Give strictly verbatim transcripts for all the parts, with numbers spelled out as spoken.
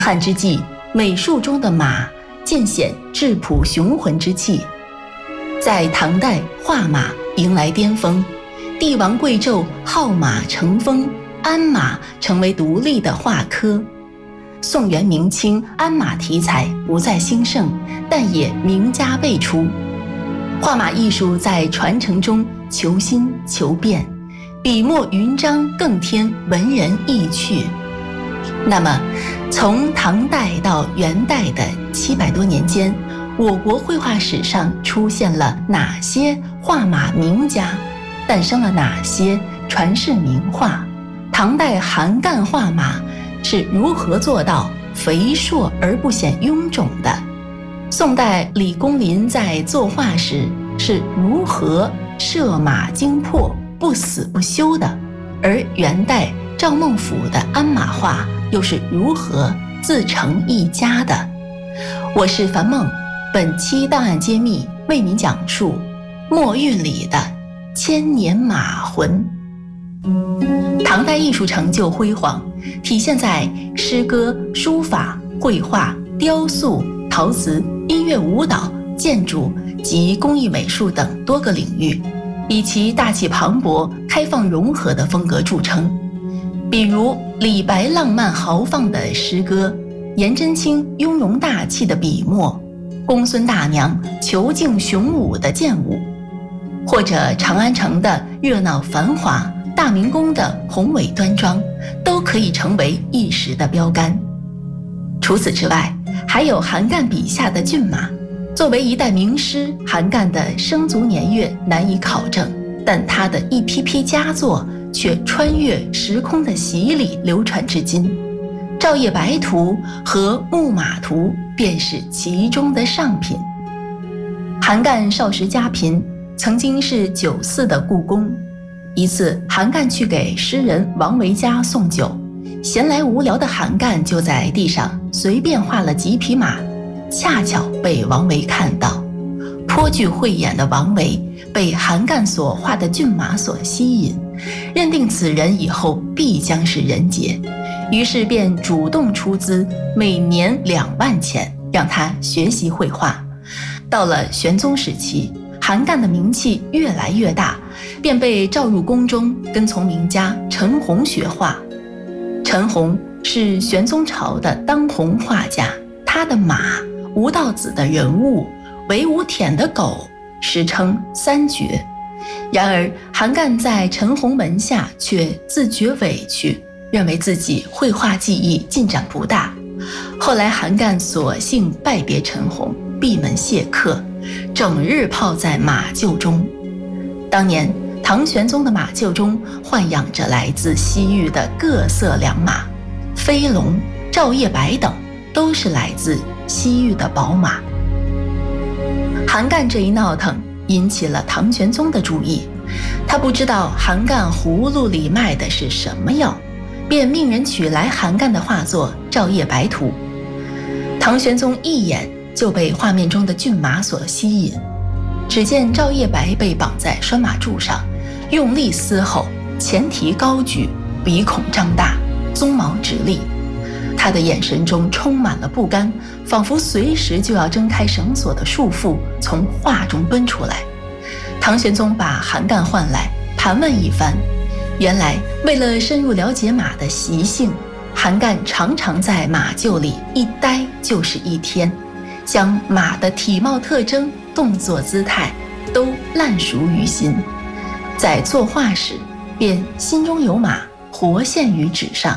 汉之际，美术中的马渐显质朴雄浑之气。在唐代，画马迎来巅峰，帝王贵胄号马成风，鞍马成为独立的画科。宋元明清鞍马题材不再兴盛，但也名家辈出。画马艺术在传承中求新求变，笔墨云章更添文人意趣。那么，从唐代到元代的七百多年间，我国绘画史上出现了哪些画马名家，诞生了哪些传世名画？唐代韩干画马是如何做到肥硕而不显臃肿的？宋代李公麟在作画时是如何射马精魄不死不休的？而元代赵孟頫的鞍马画又是如何自成一家的？我是樊梦，本期档案揭秘为您讲述墨韵里的千年马魂。唐代艺术成就辉煌，体现在诗歌、书法、绘画、雕塑、陶瓷、音乐、舞蹈、建筑及工艺美术等多个领域，以其大气磅礴、开放融合的风格著称。比如李白浪漫豪放的诗歌，颜真卿雍容大气的笔墨，公孙大娘遒劲雄武的剑舞，或者长安城的热闹繁华，大明宫的宏伟端庄，都可以成为一时的标杆。除此之外，还有韩干笔下的骏马。作为一代名师，韩干的生卒年月难以考证，但他的一批批佳作却穿越时空的洗礼流传至今。照夜白图和木马图便是其中的上品。韩干少时家贫，曾经是酒肆的雇工。一次，韩干去给诗人王维家送酒，闲来无聊的韩干就在地上随便画了几匹马，恰巧被王维看到。颇具慧眼的王维被韩干所画的骏马所吸引，认定此人以后必将是人杰，于是便主动出资每年两万钱让他学习绘画。到了玄宗时期，韩干的名气越来越大，便被召入宫中跟从名家陈洪学画。陈洪是玄宗朝的当红画家，他的马、吴道子的人物、韦无舔的狗，时称三绝。然而韩干在陈洪门下却自觉委屈，认为自己绘画技艺进展不大。后来韩干索性拜别陈洪，闭门谢客，整日泡在马厩中。当年唐玄宗的马厩中豢养着来自西域的各色良马，飞龙、照夜白等都是来自西域的宝马。韩干这一闹腾引起了唐玄宗的注意，他不知道韩干葫芦里卖的是什么药，便命人取来韩干的画作《照夜白图》。唐玄宗一眼就被画面中的骏马所吸引，只见照夜白被绑在拴马柱上，用力嘶吼，前蹄高举，鼻孔张大，鬃毛直立。他的眼神中充满了不甘，仿佛随时就要挣开绳索的束缚，从画中奔出来。唐玄宗把韩干唤来盘问一番，原来为了深入了解马的习性，韩干常常在马厩里一待就是一天，将马的体貌特征、动作姿态都烂熟于心，在作画时便心中有马，活现于纸上。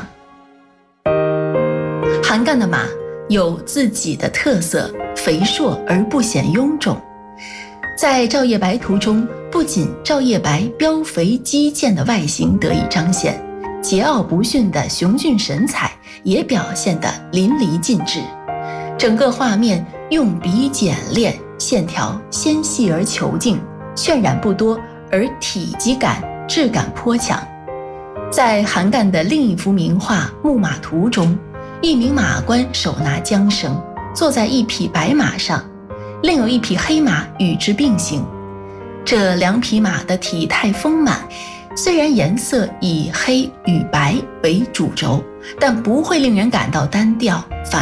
韩干的马有自己的特色，肥硕而不显臃肿。在《照夜白图》中，不仅照夜白膘肥肌健的外形得以彰显，桀骜不驯的雄峻神采也表现得淋漓尽致。整个画面用笔简练，线条纤细而遒劲，渲染不多，而体积感、质感颇强。在韩干的另一幅名画《木马图》中，一名马官手拿缰绳，坐在一匹白马上，另有一匹黑马与之并行。这两匹马的体态丰满，虽然颜色以黑与白为主轴，但不会令人感到单调，反